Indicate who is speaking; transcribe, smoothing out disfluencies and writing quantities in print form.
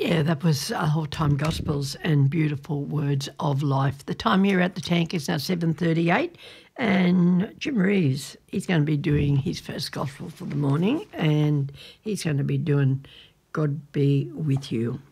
Speaker 1: Yeah, that was Whole Time Gospels and Beautiful Words of Life. The time here at the Tank is now 7:38, and Jim Reeves, he's going to be doing his first gospel for the morning, and he's going to be doing God Be With You.